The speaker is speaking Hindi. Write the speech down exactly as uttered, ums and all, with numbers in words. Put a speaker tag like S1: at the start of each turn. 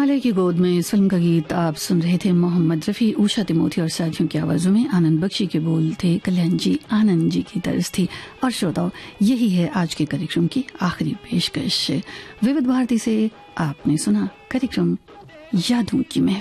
S1: हिमालय की गोद में इस फिल्म का गीत आप सुन रहे थे। मोहम्मद रफी, उषा तिमोथी और साथियों की आवाजों में आनंद बख्शी के बोल थे, कल्याण जी आनंद जी की तर्ज थी। और श्रोताओं, यही है आज के कार्यक्रम की आखिरी पेशकश। विविध भारती से आपने सुना कार्यक्रम यादों की महफिल।